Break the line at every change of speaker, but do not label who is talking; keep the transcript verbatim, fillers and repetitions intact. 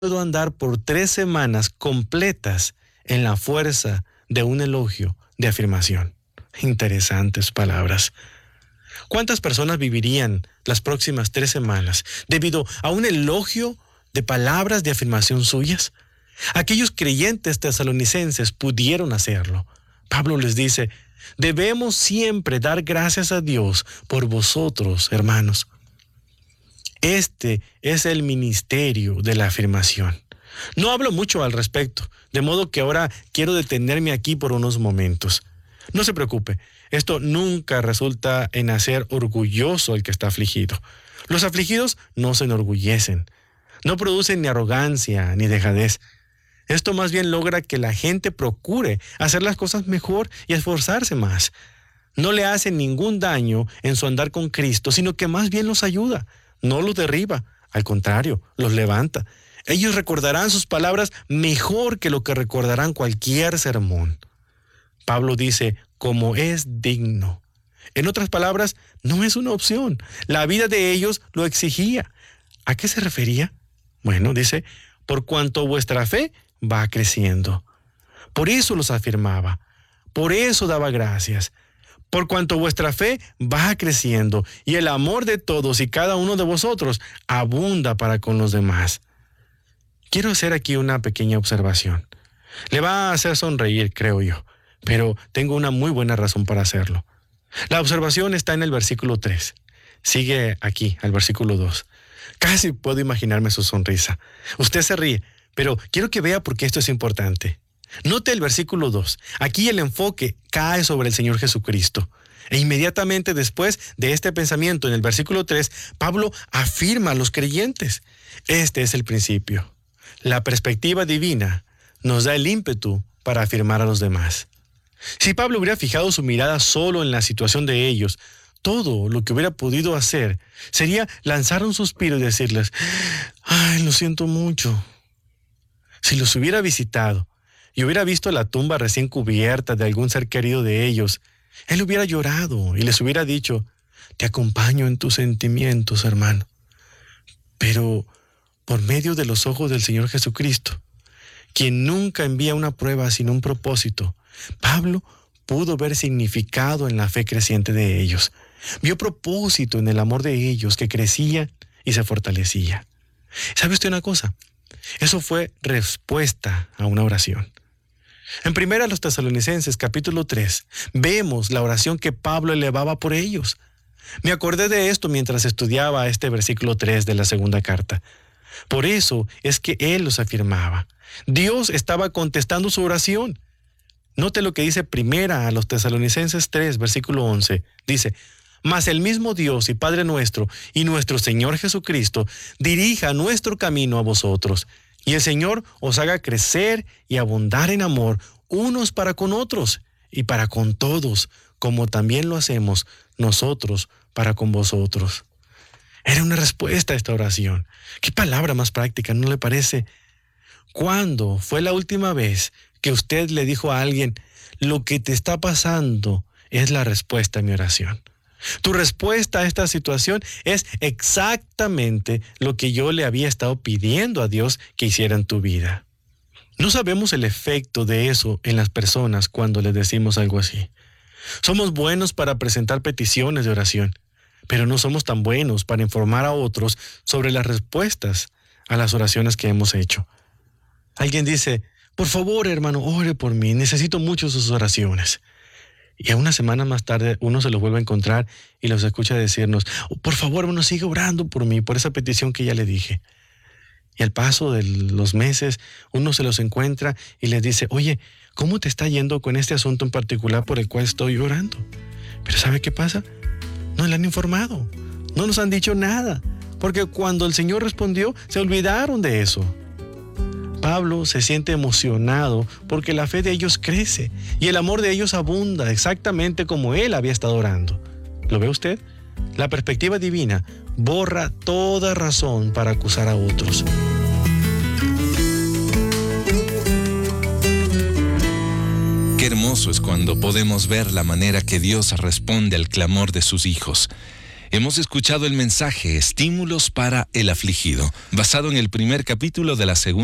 puedo andar por tres semanas completas en la fuerza de un elogio de afirmación. Interesantes palabras. ¿Cuántas personas vivirían las próximas tres semanas debido a un elogio de palabras de afirmación suyas? Aquellos creyentes tesalonicenses pudieron hacerlo. Pablo les dice, debemos siempre dar gracias a Dios por vosotros, hermanos. Este es el ministerio de la afirmación. No hablo mucho al respecto, de modo que ahora quiero detenerme aquí por unos momentos. No se preocupe, esto nunca resulta en hacer orgulloso al que está afligido. Los afligidos no se enorgullecen, no producen ni arrogancia ni dejadez. Esto más bien logra que la gente procure hacer las cosas mejor y esforzarse más. No le hace ningún daño en su andar con Cristo, sino que más bien los ayuda, no los derriba, al contrario, los levanta. Ellos recordarán sus palabras mejor que lo que recordarán cualquier sermón. Pablo dice, como es digno. En otras palabras, no es una opción. La vida de ellos lo exigía. ¿A qué se refería? Bueno, dice, por cuanto vuestra fe va creciendo. Por eso los afirmaba. Por eso daba gracias. Por cuanto vuestra fe va creciendo y el amor de todos y cada uno de vosotros abunda para con los demás. Quiero hacer aquí una pequeña observación. Le va a hacer sonreír, creo yo, pero tengo una muy buena razón para hacerlo. La observación está en el versículo tres. Sigue aquí, al versículo dos. Casi puedo imaginarme su sonrisa. Usted se ríe, pero quiero que vea por qué esto es importante. Note el versículo dos. Aquí el enfoque cae sobre el Señor Jesucristo. E inmediatamente después de este pensamiento, en el versículo tres, Pablo afirma a los creyentes. Este es el principio. La perspectiva divina nos da el ímpetu para afirmar a los demás. Si Pablo hubiera fijado su mirada solo en la situación de ellos, todo lo que hubiera podido hacer sería lanzar un suspiro y decirles, ay, lo siento mucho. Si los hubiera visitado y hubiera visto la tumba recién cubierta de algún ser querido de ellos, él hubiera llorado y les hubiera dicho, te acompaño en tus sentimientos, hermano. Pero por medio de los ojos del Señor Jesucristo, quien nunca envía una prueba sin un propósito, Pablo pudo ver significado en la fe creciente de ellos. Vio propósito en el amor de ellos que crecía y se fortalecía. ¿Sabe usted una cosa? Eso fue respuesta a una oración. En primera los Tesalonicenses, capítulo tres, vemos la oración que Pablo elevaba por ellos. Me acordé de esto mientras estudiaba este versículo tres de la segunda carta. Por eso es que él los afirmaba. Dios estaba contestando su oración. Note lo que dice primera a los Tesalonicenses tres, versículo once. Dice, mas el mismo Dios y Padre nuestro y nuestro Señor Jesucristo dirija nuestro camino a vosotros, y el Señor os haga crecer y abundar en amor unos para con otros y para con todos, como también lo hacemos nosotros para con vosotros. Era una respuesta a esta oración. ¿Qué palabra más práctica, no le parece? ¿Cuándo fue la última vez que usted le dijo a alguien, lo que te está pasando es la respuesta a mi oración? Tu respuesta a esta situación es exactamente lo que yo le había estado pidiendo a Dios que hiciera en tu vida. No sabemos el efecto de eso en las personas cuando les decimos algo así. Somos buenos para presentar peticiones de oración, pero no somos tan buenos para informar a otros sobre las respuestas a las oraciones que hemos hecho. Alguien dice, por favor, hermano, ore por mí, necesito mucho sus oraciones. Y a una semana más tarde uno se los vuelve a encontrar y los escucha decirnos, oh, por favor, hermano, sigue orando por mí, por esa petición que ya le dije. Y al paso de los meses, uno se los encuentra y les dice, oye, ¿cómo te está yendo con este asunto en particular por el cual estoy orando? Pero ¿sabe qué pasa? No le han informado, no nos han dicho nada, porque cuando el Señor respondió, se olvidaron de eso. Pablo se siente emocionado porque la fe de ellos crece y el amor de ellos abunda exactamente como él había estado orando. ¿Lo ve usted? La perspectiva divina borra toda razón para acusar a otros.
Qué hermoso es cuando podemos ver la manera que Dios responde al clamor de sus hijos. hemos escuchado el mensaje Estímulos para el afligido, basado en el primer capítulo de la segunda